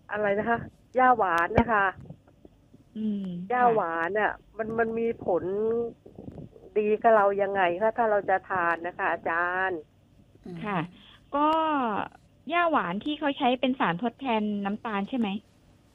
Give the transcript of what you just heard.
อะไรนะคะหญ้าหวานนะคะหญ้าค่ะหวานอ่ะมันมีผลดีกับเรายังไงคะถ้าเราจะทานนะคะอาจารย์อืมค่ะ ก็หญ้าหวานที่เขาใช้เป็นสารทดแทนน้ำตาลใช่ไหม